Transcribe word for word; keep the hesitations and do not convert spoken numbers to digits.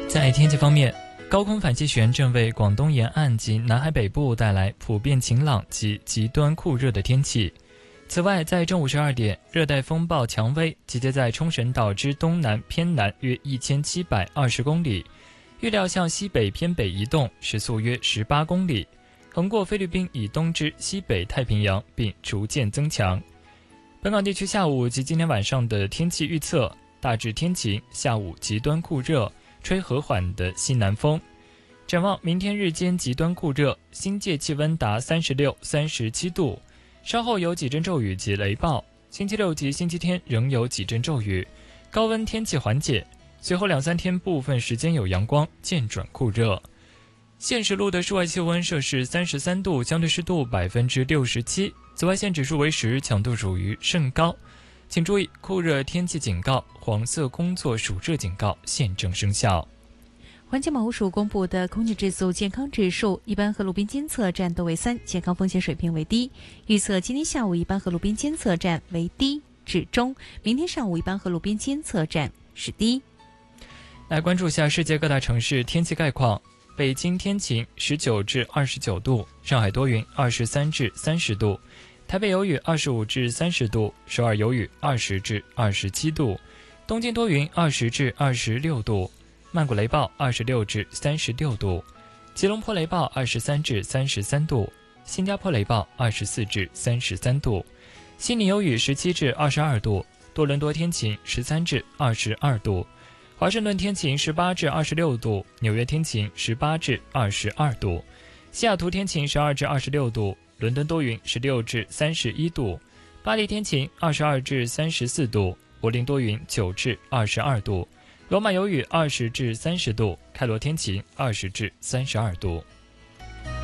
在天气方面，高空反气旋正为广东沿岸及南海北部带来普遍晴朗及极端酷热的天气。此外，在正午十二点，热带风暴蔷薇集结在冲绳岛之东南偏南约一千七百二十公里，预料向西北偏北移动，时速约十八公里，横过菲律宾以东之西北太平洋，并逐渐增强。本港地区下午及今天晚上的天气预测：大致天晴，下午极端酷热，吹和缓的西南风。展望明天日间极端酷热，新界气温达三十六、三十七度，稍后有几阵骤雨及雷暴。星期六及星期天仍有几阵骤雨，高温天气缓解，随后两三天部分时间有阳光，渐转酷热。现时录的室外气温摄氏三十三度，相对湿度百分之六十七，紫外线指数为十，强度属于甚高。请注意，酷热天气警告、黄色工作暑热警告现正生效。 环境保护署公布的空气质素健康指数，一般和路边监测站都为三，健康风险水平为低。预测今天下午一般和路边监测站为低至中，明天上午一般和路边监测站是低。 来关注下世界各大城市天气概况。北京天晴，十九至二十九度；上海多云，二十三至三十度；台北有雨，二十五至三十度；首尔有雨，二十至二十七度；东京多云，二十至二十六度；曼谷雷暴，二十六至三十六度；吉隆坡雷暴，二十三至三十三度；新加坡雷暴，二十四至三十三度；悉尼有雨，十七至二十二度；多伦多天晴，十三至二十二度；华盛顿天晴，十八至二十六度；纽约天晴，十八至二十二度；西雅图天晴，十二至二十六度；伦敦多云，十六至三十一度；巴黎天晴，二十二至三十四度；柏林多云，九至二十二度；罗马有雨，二十至三十度；开罗天晴，二十至三十二度。